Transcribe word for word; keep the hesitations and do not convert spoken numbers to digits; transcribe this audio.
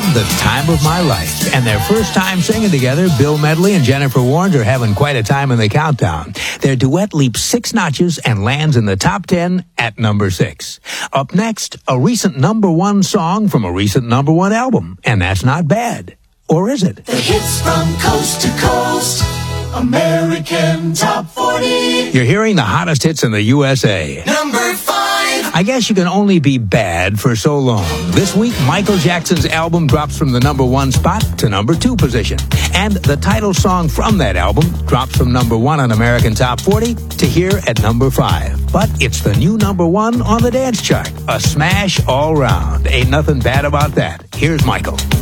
had the time of my life. And their first time singing together, Bill Medley and Jennifer Warnes, are having quite a time in the countdown. Their duet leaps six notches and lands in the top ten at number six. Up next, a recent number one song from a recent number one album. And that's not bad. Or is it? The hits from coast to coast. American Top forty. You're hearing the hottest hits in the U S A. Number five. I guess you can only be bad for so long. This week, Michael Jackson's album drops from the number one spot to number two position. And the title song from that album drops from number one on American Top forty to here at number five. But it's the new number one on the dance chart. A smash all round. Ain't nothing bad about that. Here's Michael.